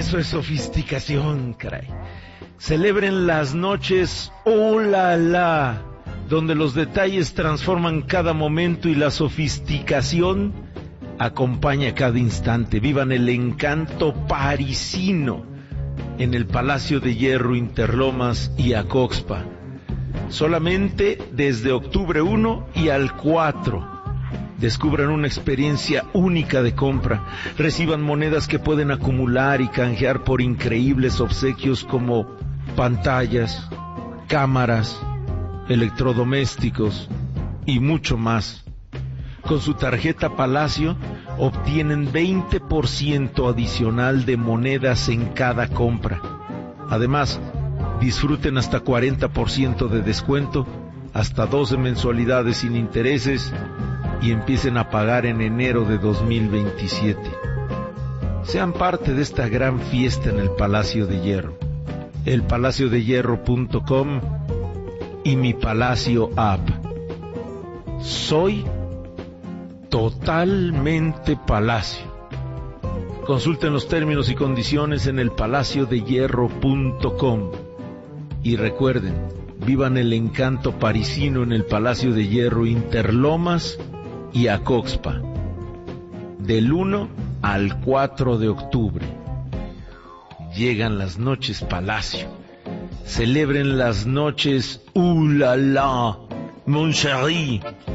Eso es sofisticación, caray. Celebren las noches ¡oh la la!, donde los detalles transforman cada momento y la sofisticación acompaña cada instante. Vivan el encanto parisino en el Palacio de Hierro, Interlomas y Acoxpa. Solamente desde octubre 1 y al 4. Descubran una experiencia única de compra. Reciban monedas que pueden acumular y canjear por increíbles obsequios como pantallas, cámaras, electrodomésticos y mucho más. Con su tarjeta Palacio obtienen 20% adicional de monedas en cada compra. Además, disfruten hasta 40% de descuento, hasta 12 mensualidades sin intereses y empiecen a pagar en enero de 2027. Sean parte de esta gran fiesta en el Palacio de Hierro. elpalaciodehierro.com y mi Palacio App. Soy totalmente Palacio. Consulten los términos y condiciones en elpalaciodehierro.com. Y recuerden, vivan el encanto parisino en el Palacio de Hierro, Interlomas y Acoxpa, del 1 al 4 de octubre. Llegan las noches Palacio. Celebren las noches ¡uh la la, mon chéri!